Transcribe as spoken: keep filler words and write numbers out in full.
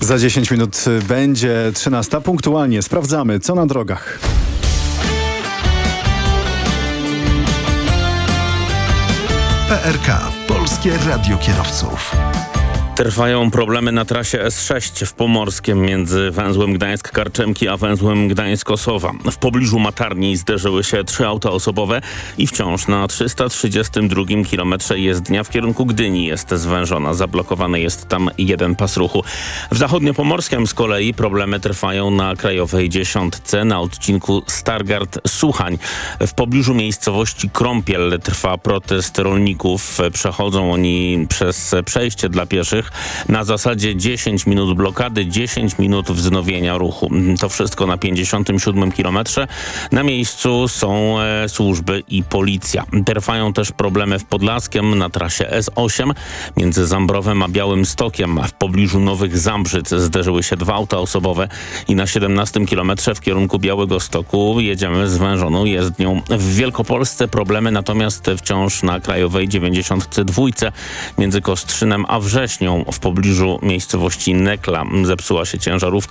Za dziesięć minut będzie trzynasta. Punktualnie sprawdzamy, co na drogach. P R K. Polskie Radio Kierowców. Trwają problemy na trasie S sześć w Pomorskiem między węzłem Gdańsk-Karczemki a węzłem Gdańsk-Osowa. W pobliżu Matarni zderzyły się trzy auta osobowe i wciąż na trzysta trzydziestym drugim kilometrze jezdnia w kierunku Gdyni jest zwężona. Zablokowany jest tam jeden pas ruchu. W Zachodniopomorskiem z kolei problemy trwają na Krajowej Dziesiątce na odcinku Stargard-Suchań. W pobliżu miejscowości Krąpiel trwa protest rolników. Przechodzą oni przez przejście dla pieszych. Na zasadzie dziesięć minut blokady, dziesięć minut wznowienia ruchu. To wszystko na pięćdziesiątym siódmym kilometrze. Na miejscu są e, służby i policja. Trwają też problemy w Podlaskiem na trasie S osiem między Zambrowem a Białymstokiem. W pobliżu Nowych Zambrzyc zderzyły się dwa auta osobowe i na siedemnastym kilometrze w kierunku Białegostoku jedziemy zwężoną jezdnią. W Wielkopolsce problemy natomiast wciąż na Krajowej dziewięćdziesiątce dwa między Kostrzynem a Wrześnią. W pobliżu miejscowości Nekla zepsuła się ciężarówka.